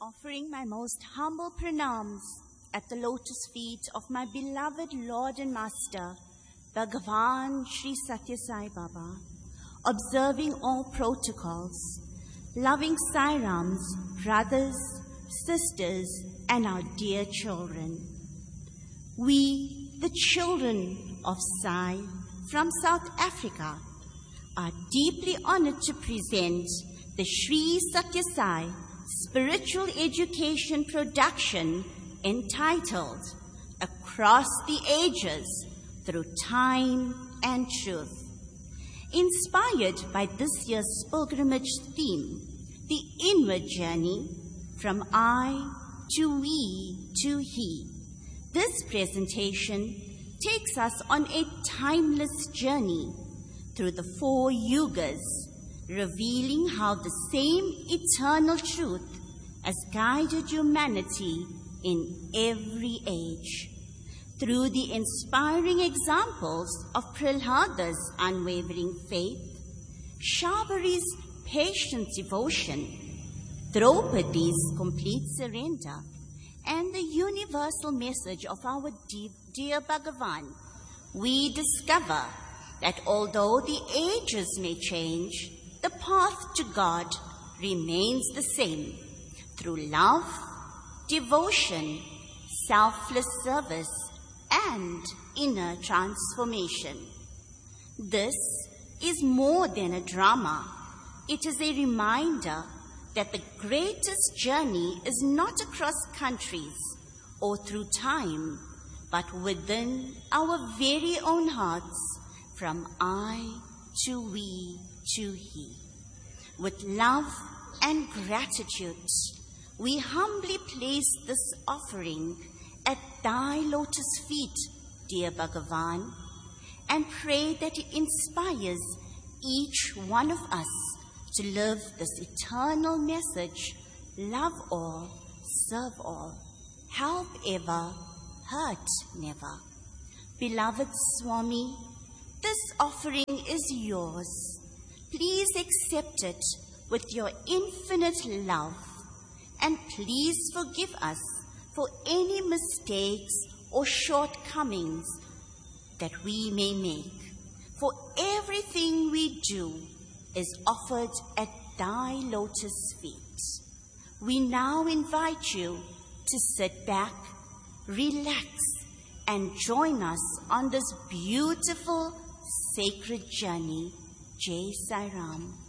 offering my most humble pranams at the lotus feet of my beloved Lord and Master, Bhagavan Sri Satya Sai Baba, observing all protocols, loving Sai Rams, brothers, sisters, and our dear children. We, the children of Sai from South Africa, are deeply honored to present the Sri Satya Sai spiritual education production entitled Across the Ages Through Time and Truth. Inspired by this year's pilgrimage theme, the inward journey from I to we to he. This presentation takes us on a timeless journey through the 4 yugas, revealing how the same eternal truth has guided humanity in every age. Through the inspiring examples of Prahlada's unwavering faith, Shabari's patient devotion, Draupadi's complete surrender, and the universal message of our dear Bhagavan, we discover that although the ages may change, the path to God remains the same through love, devotion, selfless service, and inner transformation. This is more than a drama. It is a reminder that the greatest journey is not across countries or through time, but within our very own hearts, from I to we to he. With love and gratitude, we humbly place this offering at thy lotus feet, dear Bhagavan, and pray that it inspires each one of us to live this eternal message: love all, serve all, help ever, hurt never. Beloved Swami, this offering is yours. Please accept it with your infinite love, and please forgive us for any mistakes or shortcomings that we may make. For everything we do is offered at thy lotus feet. We now invite you to sit back, relax, and join us on this beautiful sacred journey. Jai Sai Ram.